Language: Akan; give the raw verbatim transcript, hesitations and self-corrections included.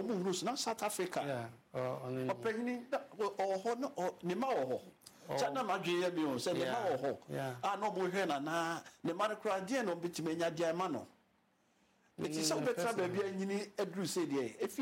omu rus na South Africa yeah oh opehini oh no ne ma oh chana madwe ya bi o se ne ma oh ah no bo hwe na na ne ma kra de no bitimenya dia ma no Meti sa obetra ba bia nyini aduru se de